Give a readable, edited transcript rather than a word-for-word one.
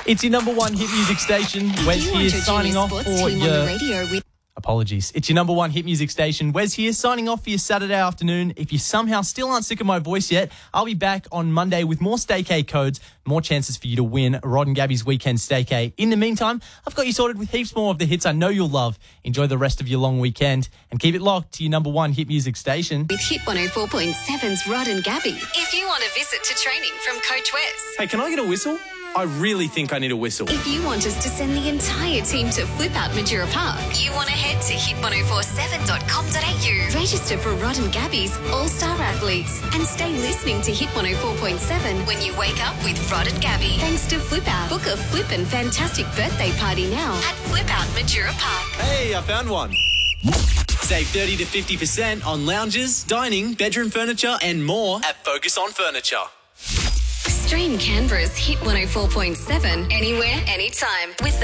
It's your number one hit music station. Wes here signing off for your... Apologies. It's your number one hit music station. Wes here signing off for your Saturday afternoon. If you somehow still aren't sick of my voice yet, I'll be back on Monday with more Staycay codes, more chances for you to win Rod and Gabby's Weekend Staycay. In the meantime, I've got you sorted with heaps more of the hits I know you'll love. Enjoy the rest of your long weekend and keep it locked to your number one hit music station. With Hit 104.7's Rod and Gabby. If you want a visit to training from Coach Wes. Hey, can I get a whistle? I really think I need a whistle. If you want us to send the entire team to Flip Out Madura Park, you want to head to hit1047.com.au. Register for Rod and Gabby's All-Star Athletes and stay listening to Hit 104.7 when you wake up with Rod and Gabby. Thanks to Flip Out. Book a flippin' fantastic birthday party now at Flip Out Madura Park. Hey, I found one. Save 30 to 50% on lounges, dining, bedroom furniture and more at Focus on Furniture. Stream Canberra's Hit 104.7 anywhere, anytime with the